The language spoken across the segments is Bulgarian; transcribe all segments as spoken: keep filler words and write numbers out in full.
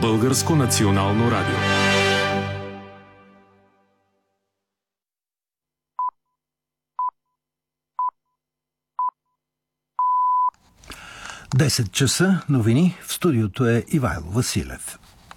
Българско национално радио. десет часа, новини, в студиото е Ивайло Василев.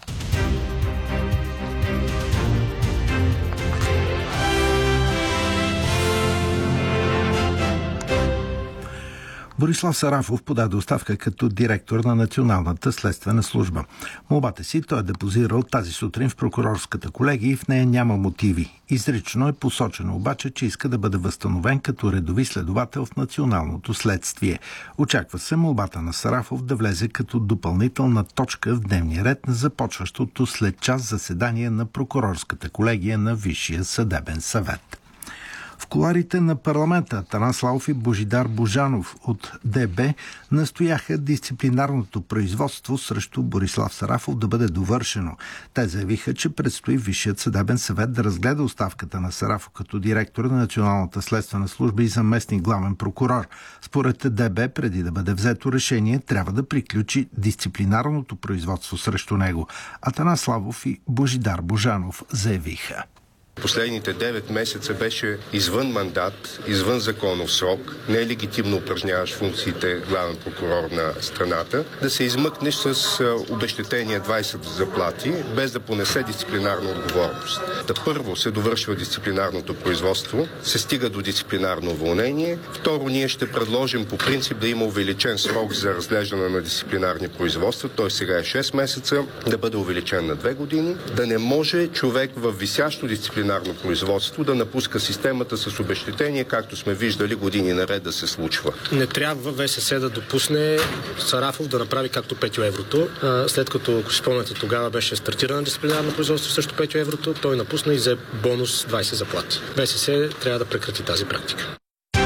Борислав Сарафов подаде оставка като директор на Националната следствена служба. Молбата си той е депозирал тази сутрин в прокурорската колегия и в нея няма мотиви. Изрично е посочено обаче, че иска да бъде възстановен като редови следовател в Националното следствие. Очаква се молбата на Сарафов да влезе като допълнителна точка в дневния ред на започващото след час заседание на прокурорската колегия на Висшия съдебен съвет. В кулоарите на парламента Атанас Славов и Божидар Божанов от ДБ настояха дисциплинарното производство срещу Борислав Сарафов да бъде довършено. Те заявиха, че предстои Висшият съдебен съвет да разгледа оставката на Сарафов като директор на Националната следствена служба и заместник главен прокурор. Според ДБ, преди да бъде взето решение, трябва да приключи дисциплинарното производство срещу него. Атанас Славов и Божидар Божанов заявиха. Последните девет месеца беше извън мандат, извън законов срок, нелегитимно упражняваш функциите главен прокурор на страната, да се измъкнеш с обезщетение двайсет заплати, без да понесе дисциплинарна отговорност. Да първо се довършва дисциплинарното производство, се стига до дисциплинарно уволнение. Второ, ние ще предложим по принцип да има увеличен срок за разглеждане на дисциплинарни производства, той сега е шест месеца, да бъде увеличен на две години, да не може човек в висящо дисциплинарно производство да напуска системата с обезщетение, както сме виждали години наред да се случва. Не трябва ВСС да допусне Сарафов да направи както Петьо Еврото. След като, ако си спомняте, тогава беше стартирано дисциплинарно производство също Петьо Еврото, той напусна и взе бонус двайсет заплати. ВСС трябва да прекрати тази практика.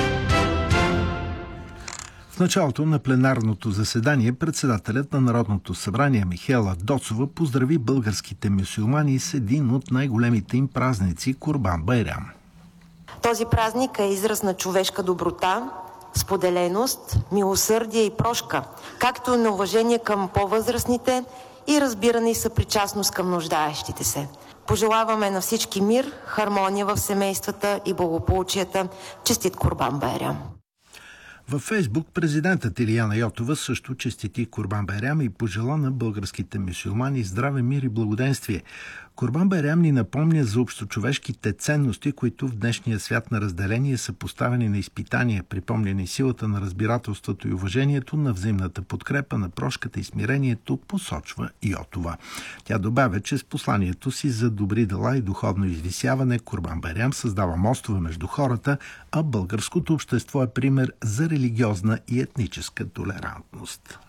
В началото на пленарното заседание председателят на Народното събрание Михаела Доцова поздрави българските мюсюлмани с един от най-големите им празници – Курбан Байрам. Този празник е израз на човешка доброта, споделеност, милосърдие и прошка, както и на уважение към по-възрастните и разбиране и съпричастност към нуждаещите се. Пожелаваме на всички мир, хармония в семействата и благополучията. Честит Курбан Байрам! Във Фейсбук президентът Илияна Йотова също честити Курбан Байрам и пожела на българските мюсюлмани здраве, мир и благоденствие. Курбан Байрам ни напомня за общочовешките ценности, които в днешния свят на разделение са поставени на изпитание, припомняни силата на разбирателството и уважението, на взаимната подкрепа, на прошката и смирението, посочва Йотова. Тя добавя, че с посланието си за добри дела и духовно извисяване Курбан Байрам създава мостове между хората, а българското общество е пример за религиозна и етническа толерантност.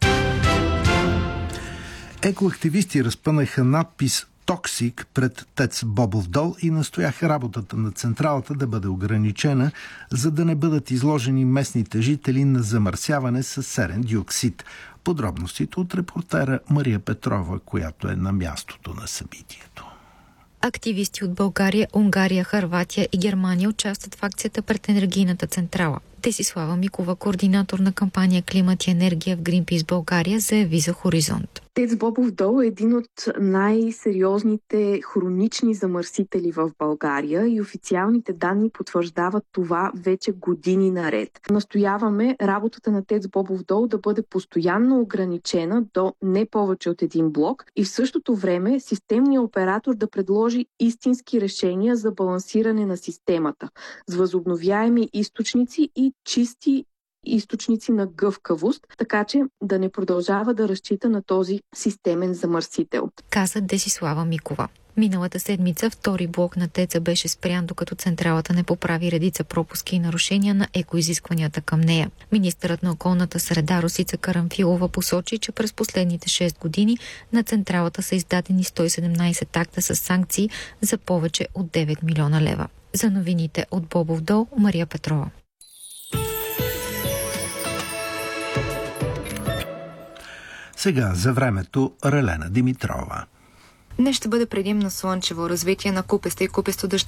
Екоактивисти разпънаха надпис «Токсик» пред ТЕЦ Бобов дол и настояха работата на централата да бъде ограничена, за да не бъдат изложени местните жители на замърсяване с серен диоксид. Подробностите от репортера Мария Петрова, която е на мястото на събитието. Активисти от България, Унгария, Хърватия и Германия участват в акцията пред енергийната централа. Десислава Микова, координатор на кампания «Климат и енергия» в Greenpeace България, заяви за Хоризонт. ТЕЦ Бобов дол е един от най-сериозните хронични замърсители в България и официалните данни потвърждават това вече години наред. Настояваме работата на ТЕЦ Бобов дол да бъде постоянно ограничена до не повече от един блок и в същото време системният оператор да предложи истински решения за балансиране на системата с възобновяеми източници и чисти източници на гъвкавост, така че да не продължава да разчита на този системен замърсител. Каза Десислава Микова. Миналата седмица втори блок на ТЕЦа беше спрян, докато централата не поправи редица пропуски и нарушения на екоизискванията към нея. Министърът на околната среда Росица Карамфилова посочи, че през последните шест години на централата са издадени сто и седемнайсет акта с санкции за повече от девет милиона лева. За новините от Бобов дол, Мария Петрова. Сега за времето Ралена Димитрова. Днес ще бъде предимно слънчево развитие на купеста и купесто дъжд